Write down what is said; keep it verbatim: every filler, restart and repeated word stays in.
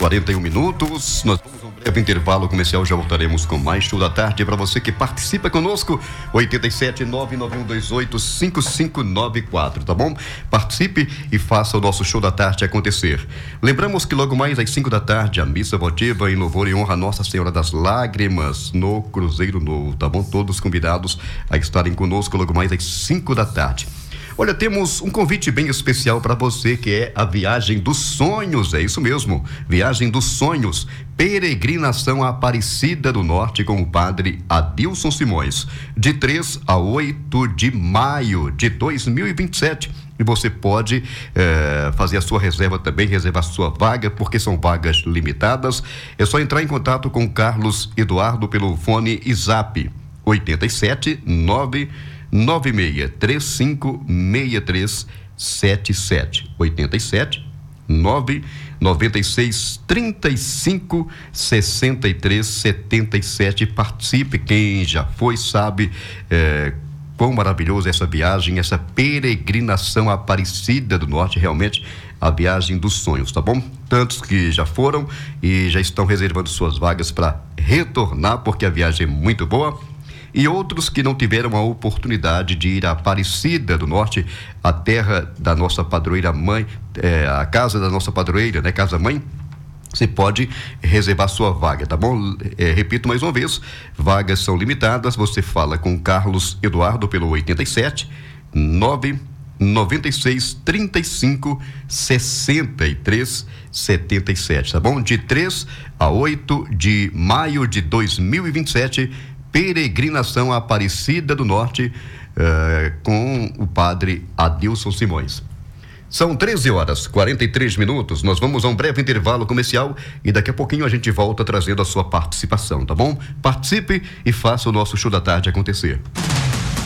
quarenta e um minutos. Nós vamos a um breve intervalo comercial, já voltaremos com mais show da tarde para você que participa conosco. oito sete nove nove um dois oito cinco cinco nove quatro, tá bom? Participe e faça o nosso show da tarde acontecer. Lembramos que logo mais às cinco da tarde a missa votiva em louvor e honra a Nossa Senhora das Lágrimas no Cruzeiro Novo, tá bom? Todos convidados a estarem conosco logo mais às cinco da tarde. Olha, temos um convite bem especial para você, que é a Viagem dos Sonhos, é isso mesmo, Viagem dos Sonhos, peregrinação à Aparecida do Norte com o padre Adilson Simões, de três a oito de maio de dois mil e vinte e sete. E você pode eh, fazer a sua reserva também, reservar sua vaga, porque são vagas limitadas. É só entrar em contato com o Carlos Eduardo pelo fone I Z A P oito sete nove nove seis três cinco seis três sete sete, oito sete nove nove seis três cinco seis três sete sete. Participe, quem já foi sabe é, quão maravilhosa essa viagem, essa peregrinação à Aparecida do Norte, realmente a viagem dos sonhos, tá bom? Tantos que já foram e já estão reservando suas vagas para retornar, porque a viagem é muito boa. E outros que não tiveram a oportunidade de ir à Aparecida do Norte, a terra da nossa padroeira mãe, é, a casa da nossa padroeira, né, casa mãe, você pode reservar sua vaga, tá bom? É, repito mais uma vez, vagas são limitadas, você fala com Carlos Eduardo pelo oito sete nove nove seis três cinco seis três sete sete, tá bom? De três a oito de maio de dois mil e vinte e sete, peregrinação à Aparecida do Norte uh, com o padre Adilson Simões. São treze horas, quarenta e três minutos. Nós vamos a um breve intervalo comercial e daqui a pouquinho a gente volta trazendo a sua participação, tá bom? Participe e faça o nosso show da tarde acontecer.